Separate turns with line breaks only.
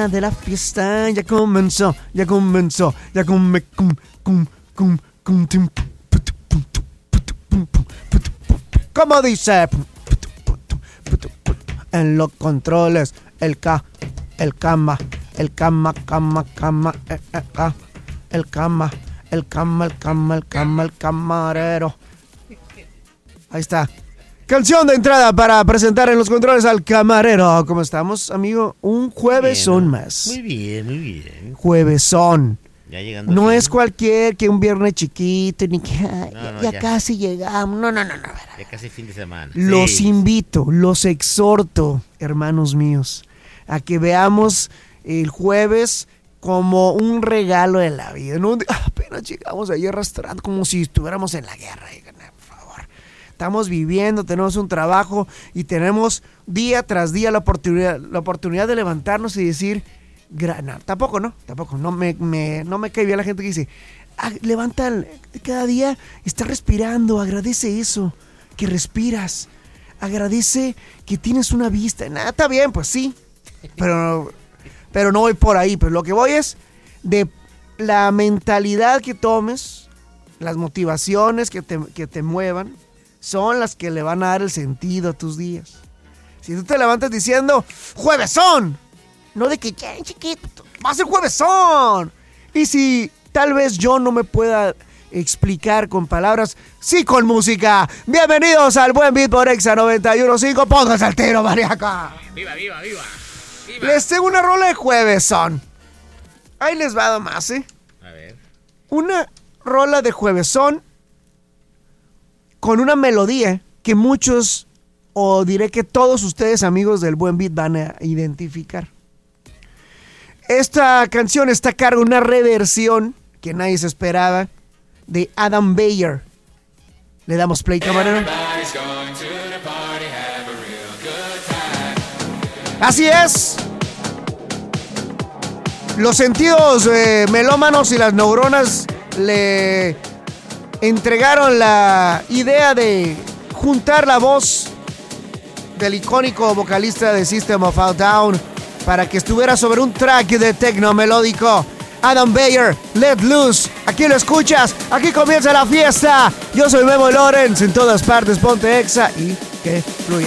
de la fiesta ya comenzó, ya comenzó, ya come, ¿cómo dice? En los controles, el cama, el camarero. Ahí está. Canción de entrada para presentar en los controles al camarero. ¿Cómo estamos, amigo? Un juevesón más.
Muy bien.
Juevesón.
Ya llegando.
No es cualquier que un viernes chiquito, ni que
ya
casi llegamos. No.
Ya casi fin de semana.
Los invito, los exhorto, hermanos míos, a que veamos el jueves como un regalo de la vida. ¿No? Apenas llegamos ayer arrastrando como si estuviéramos en la guerra. Por favor. Estamos viviendo, tenemos un trabajo y tenemos día tras día la oportunidad de levantarnos y decir, tampoco. No me cae bien la gente que dice, levanta cada día, está respirando, agradece eso, que respiras, agradece que tienes una vista. Está bien, pues sí, pero no voy por ahí. Pero lo que voy es de la mentalidad que tomes, las motivaciones que te muevan, son las que le van a dar el sentido a tus días. Si tú te levantas diciendo, ¡juevesón! No de que, ya, chiquito, va a ser juevesón. Y si tal vez yo no me pueda explicar con palabras, sí con música. Bienvenidos al Buen Beat por Exa 91.5. Pónganse al tiro, mariaca.
¡Viva!
Les tengo una rola de juevesón. Ahí les va nomás,
A ver.
Una rola de juevesón con una melodía que muchos, o diré que todos ustedes, amigos del Buen Beat, van a identificar. Esta canción está a cargo de una reversión que nadie se esperaba de Adam Beyer. Le damos play, camarero. Así es. Los sentidos melómanos y las neuronas le entregaron la idea de juntar la voz del icónico vocalista de System of a Down para que estuviera sobre un track de techno melódico. Adam Beyer, Let Loose. Aquí lo escuchas, aquí comienza la fiesta. Yo soy Memo Lorenz, en todas partes ponte Exa y que fluya.